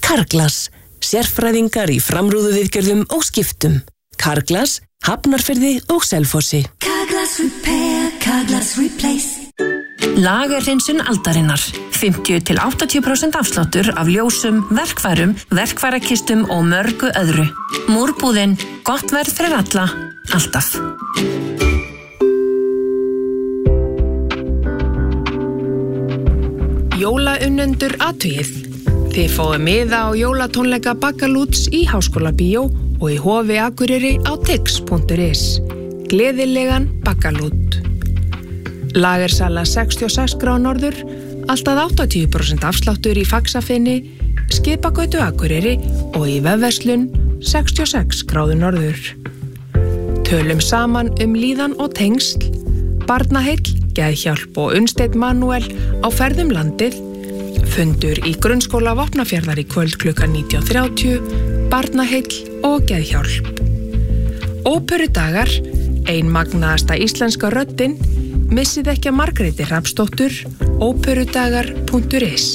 Carglass, sérfræðingar í framrúðuviðgerðum og skiptum. Carglass, Hafnarfirði og Selfossi. Carglass Repair, Carglass Replace. Lagerhreinsun aldarinnar. 50-80% afsláttur af ljósum, verkfærum, verkfærakistum og mörgu öðru. Múrbúðin, gott verð fyrir alla, alltaf. Jólaunnendur athugið. Þið fáið miða á jólatónleika Baggalúts í Háskólabíó og í Hofi Akureyri á tix.is. Gleðilegan Baggalút. Lagersala 66 gráðu norður, alltaf 80% afsláttur í Faxafinni, Skipagötu Akureyri og í vefverslun 66 gráðu norður. Tölum saman líðan og tengsl, barnaheill, geðhjálp og Unnsteinn Manuel á ferðum landið, fundur í grunnskóla Vopnafjarðar í kvöld klukkan 19:30, barnaheill og geðhjálp. Óperudagar, ein magnaðasta íslenska röddin, missið ekki að Margréti Hrafnsdóttur, óperudagar.is.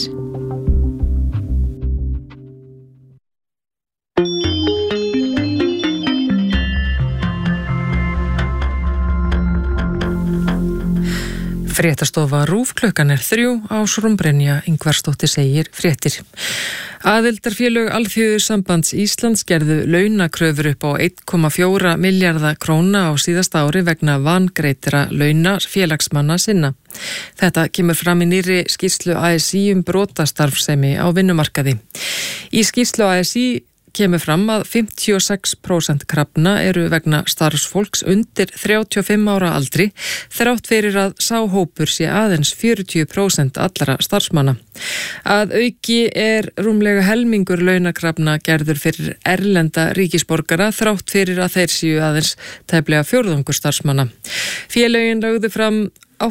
Fréttastofa RÚV, klukkan 3, Ásrún Brynja Ingvarsdóttir segir fréttir. Aðildarfélög Alþýðusambands Íslands gerðu launakröfur upp á 1,4 milljarða króna á síðasta ári vegna vangreiddra launa félagsmanna sinna. Þetta kemur fram í nýrri skýrslu ASÍ brotastarfsemi á vinnumarkaði. Í skýrslu ASÍ kemur fram að 56% krafna eru vegna starfsfólks undir 35 ára aldri, þrátt fyrir að sá hópur sé aðeins 40% allra starfsmanna. Að auki rúmlega helmingur launakrafna gerður fyrir erlenda ríkisborgara, þrátt fyrir að þeir séu aðeins tæplega fjórðungur starfsmanna. Félögin lögðu fram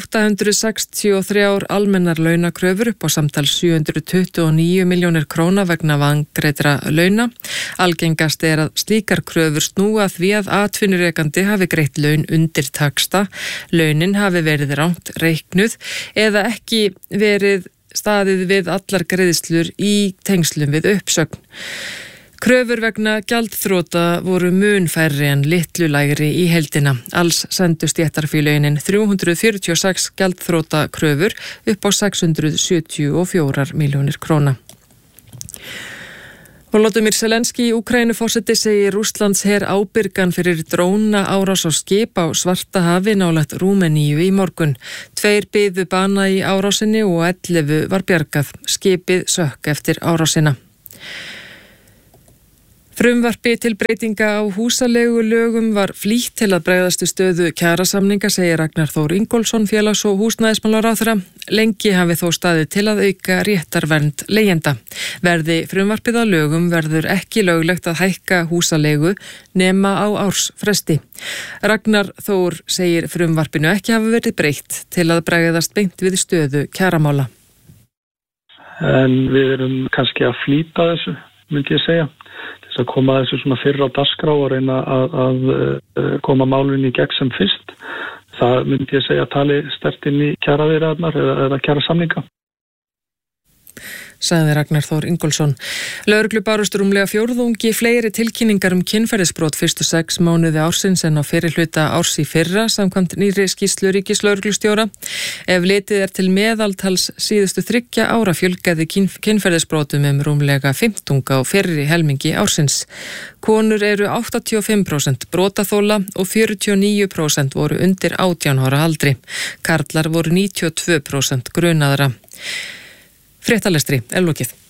863 almennar launakröfur upp á samtals 729 milljónir króna vegna vangreiddra launa. Algengast að slíkar kröfur snúa því að atvinnurekandi hafi greitt laun undir taxta, launin hafi verið rangt reiknuð eða ekki verið staðið við allar greiðslur í tengslum við uppsögn. Kröfur vegna gjaldþrota voru mun færri en litlu lægri í heildina. Alls sendu stéttarfélögin 346 gjaldþrota kröfur upp á 674 milljónir króna. Volodymyr Zelenský, Úkraínuforseti, segir Rússlands her ábyrgan fyrir dróna árás á skip á Svartahafi nálægt Rúmeníu í morgun. 2 biðu bana í árásinni og 11 var bjargað. Skipið sökk eftir árásina. Frumvarpi til breytinga á húsaleigulögum var flýtt til að bregðast við stöðu kjarasamninga, segir Ragnar Þór Ingólfsson, félags- og húsnæðismálaráðherra. Lengi hafi þó staðið til að auka réttarvernd leigjenda. Verði frumvarpið að lögum verður ekki löglegt að hækka húsaleigu nema á ársfresti. Ragnar Þór segir frumvarpinu ekki hafa verið breytt til að bregðast beint við stöðu kjaramála. En við erum kannski að flýta þessu, myndi ég segja. Að koma þessu svona fyrr á dagskrá og reyna að koma málunni í gegn sem fyrst. Það myndi ég segja að tali sterkt inn í kjaraviðræðurnar eða kjarasamninga. Sagði Ragnar Þór Ingólfsson. Lögreglu bárust rúmlega fjórðungi fleiri tilkynningar kynferðisbrot fyrstu 6 mánuði ársins en á fyrri hluta árs í fyrra, samkvæmt nýrri skýrslu ríkislögreglustjóra. Ef litið til meðaltals síðustu 3 ára fjölgaði kynferðisbrotum rúmlega 15 á fyrri helmingi ársins. Konur eru 85% brotaþola og 49% voru undir 18 ára aldri. Karlar voru 92% grunaðra. Fréttalestri lokið.